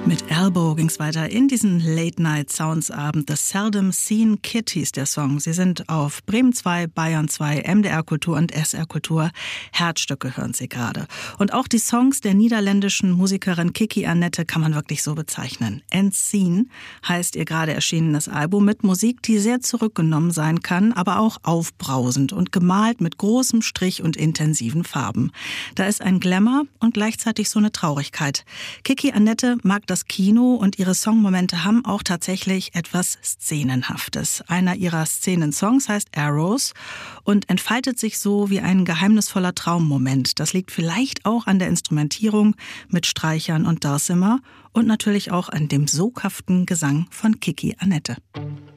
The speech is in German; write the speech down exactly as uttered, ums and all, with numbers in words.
Mit Elbow ging's weiter in diesen Late-Night-Sounds-Abend. The Seldom Seen Kid hieß der Song. Sie sind auf Bremen zwei, Bayern zwei, M D R Kultur und S R Kultur. Herzstücke hören Sie gerade. Und auch die Songs der niederländischen Musikerin Kiki Annette kann man wirklich so bezeichnen. Unseen heißt ihr gerade erschienenes Album mit Musik, die sehr zurückgenommen sein kann, aber auch aufbrausend und gemalt mit großem Strich und intensiven Farben. Da ist ein Glamour und gleichzeitig so eine Traurigkeit. Kiki Annette mag das Kino und ihre Songmomente haben auch tatsächlich etwas Szenenhaftes. Einer ihrer Szenensongs heißt Arrows und entfaltet sich so wie ein geheimnisvoller Traummoment. Das liegt vielleicht auch an der Instrumentierung mit Streichern und Dulcimer und natürlich auch an dem soghaften Gesang von Kiki Annette.